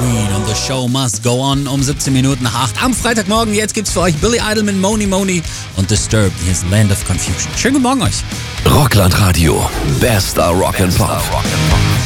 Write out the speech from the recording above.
Queen und The Show Must Go On um 17 Minuten nach 8 am Freitagmorgen. Jetzt gibt's für euch Billy Idol mit Moni Moni und Disturbed. Hier ist Land of Confusion. Schönen guten Morgen euch. Rockland Radio. Bester Rock and Pop.